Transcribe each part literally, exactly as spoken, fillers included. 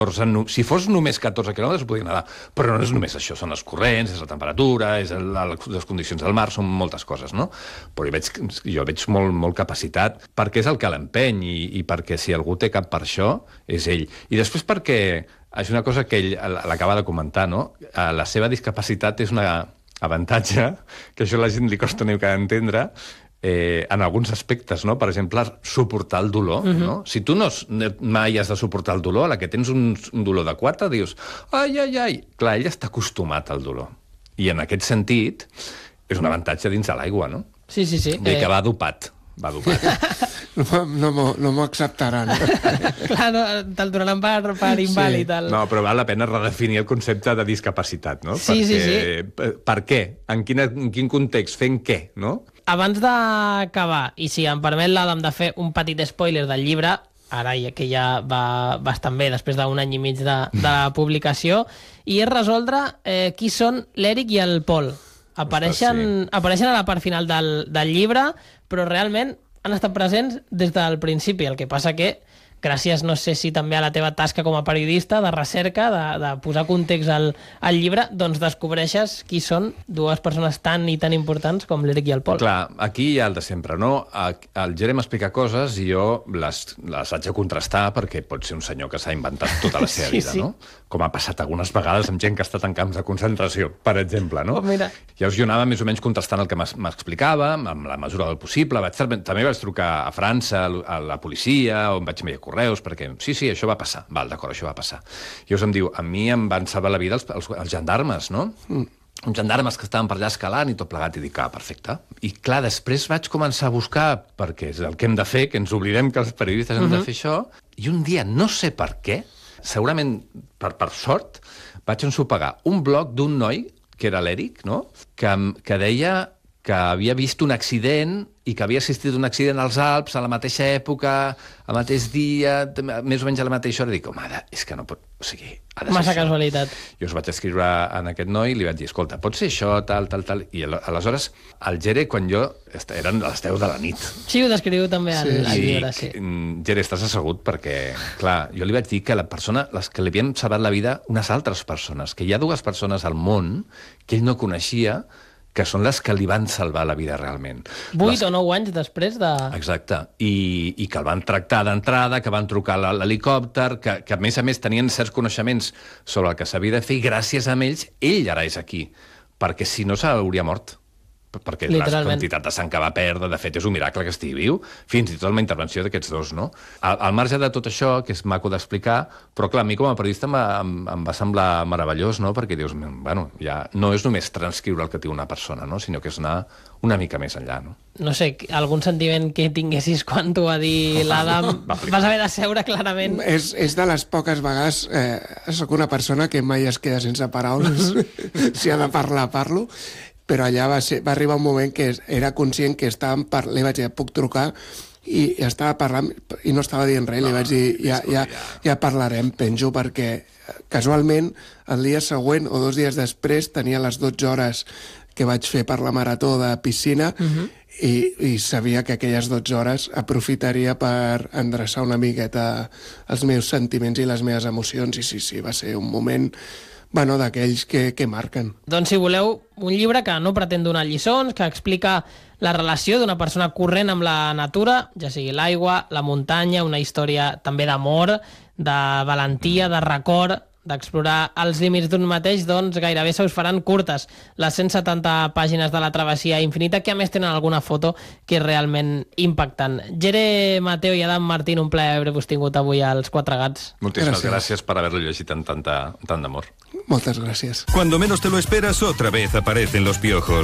Si fos només catorze quilòmetres, podria nedar. Però no és només això, són les corrents, és la temperatura, és el, les condicions del mar, són moltes coses, no? Però jo veig, jo veig molt, molt capacitat, perquè és el que l'empeny, i, i perquè si algú té cap per això, és ell. I després perquè, és una cosa que ell l'acaba de comentar, no? La seva discapacitat és un avantatge, que això a la gent li costa una mica d'entendre, Eh, en alguns aspectes, no? Per exemple, suportar el dolor, uh-huh. no? Si tu no mai has de suportar el dolor, a la que tens un, un dolor de quatre, dius, ai, ai, ai. Clar, ell està acostumat al dolor. I en aquest sentit, és un avantatge dins de l'aigua, no? Sí, sí, sí. Vull dir que va dopat. Va dopat. No, no, no m'ho acceptaran. Clar, no, te'l donaran per, per invàlid. Sí. El... No, però val la pena redefinir el concepte de discapacitat, no? Sí, Perquè, sí, sí. Per què? En, quina, en quin context? Fent què, no? Abans d'acabar, i si em permet l'Adam de fer un petit spoiler del llibre, ara que ja va bastant bé, després d'un any i mig de, de la publicació, i és resoldre eh, qui són l'Eric i el Pol. Apareixen, Ostres, sí. apareixen a la part final del, del llibre, però realment han estat presents des del principi. El que passa que, gràcies, no sé si també a la teva tasca com a periodista, de recerca, de, de posar context al, al llibre, doncs descobreixes qui són dues persones tan i tan importants com l'Eric i el Pol. Clar, aquí hi ha el de sempre, no? El Jerry m'explica coses i jo les, les haig de contrastar perquè pot ser un senyor que s'ha inventat tota la seva sí, vida, sí. no? Com ha passat algunes vegades amb gent que ha estat en camps de concentració, per exemple, no? Oh, mira. Llavors jo anava més o menys contrastant el que m'explicava, amb la mesura del possible. Vaig, també vaig trucar a França, a la policia, on vaig enviar correus, perquè sí, sí, això va passar. Val, d'acord, això va passar. I llavors em diu, a mi em van salvar la vida els, els, els gendarmes, no? Mm. Uns gendarmes que estaven per allà escalant i tot plegat, i dic, ah, perfecte. I clar, després vaig començar a buscar, perquè és el que hem de fer, que ens oblidem que els periodistes hem uh-huh. de fer això, i un dia, no sé per què, segurament per, per sort, vaig ensopegar un blog d'un noi, que era l'Eric, no? que, que deia que havia vist un accident i que havia assistit a un accident als Alps a la mateixa època, al mateix dia, més o menys a la mateixa hora. Dic, home, és que no pot... O sigui, ha de ser Massa això. Casualitat. Jo us vaig escriure en aquest noi i li vaig dir, escolta, pot ser això, tal, tal, tal... I aleshores, el Gere, quan jo... Eren les deu de la nit. Sí, ho descriu també al, sí. al llibre, sí. Gere, estàs assegut perquè, clar, jo li vaig dir que la persona, les que li havien salvat la vida, unes altres persones, que hi ha dues persones al món que ell no coneixia, que són les que li van salvar la vida realment. Vuit les... o nou anys després de... Exacte. I, i que el van tractar d'entrada, que van trucar a l'helicòpter, que, que a més a més tenien certs coneixements sobre el que s'havia de fer, i gràcies a ells, ell ara és aquí. Perquè si no s'hauria mort. Perquè la quantitat de sang que va perdre, de fet, és un miracle que estigui viu, fins i tot la intervenció d'aquests dos, no? Al, al marge de tot això, que és maco d'explicar, però clar, a mi com a periodista em, em, em va semblar meravellós, no? Perquè dius, bueno, ja no és només transcriure el que té una persona, no? Sinó que és anar una mica més enllà, no? No sé, algun sentiment que tinguessis quan t'ho va dir l'Adam, vas haver de seure clarament. És, és de les poques vegades, eh, soc una persona que mai es queda sense paraules, si ha de parlar, parlo, però allà va, ser, va arribar un moment que era conscient que estàvem parlant, li vaig dir, puc trucar, i estava parlant i no estava dient res, no, li vaig dir, ja, ja, ja parlarem, penjo, perquè casualment el dia següent o dos dies després tenia les dotze hores que vaig fer per la marató de piscina, uh-huh. i, i sabia que aquelles dotze hores aprofitaria per endreçar una miqueta els meus sentiments i les meves emocions, i sí, sí, va ser un moment... Bueno, d'aquells que, que marquen. Doncs si voleu, un llibre que no pretén donar lliçons, que explica la relació d'una persona corrent amb la natura, ja sigui l'aigua, la muntanya, una història també d'amor, de valentia, de record, d'explorar els límits d'un mateix, doncs gairebé se us faran curtes les cent setanta pàgines de la travessia infinita, que a més tenen alguna foto que és realment impactant. Gere, Mateo i Adam Martín, un plaer haver-vos tingut avui als Quatre Gats. Moltíssimes gràcies, gràcies per haver-lo llegit amb tanta, tant d'amor. Muchas gracias. Cuando menos te lo esperas, otra vez aparecen los piojos.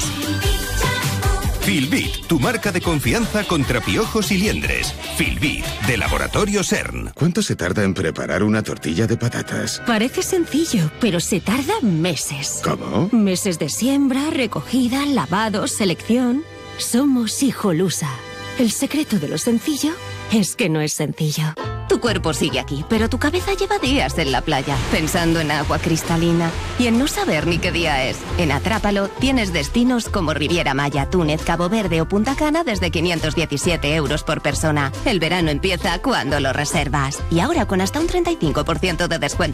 Filbit, tu marca de confianza contra piojos y liendres. Filbit, de Laboratorio CERN. ¿Cuánto se tarda en preparar una tortilla de patatas? Parece sencillo, pero se tarda meses. ¿Cómo? Meses de siembra, recogida, lavado, selección. Somos Hijolusa. El secreto de lo sencillo es que no es sencillo. Tu cuerpo sigue aquí, pero tu cabeza lleva días en la playa, pensando en agua cristalina y en no saber ni qué día es. En Atrápalo tienes destinos como Riviera Maya, Túnez, Cabo Verde o Punta Cana desde quinientos diecisiete euros por persona. El verano empieza cuando lo reservas. Y ahora con hasta un treinta y cinco por ciento de descuento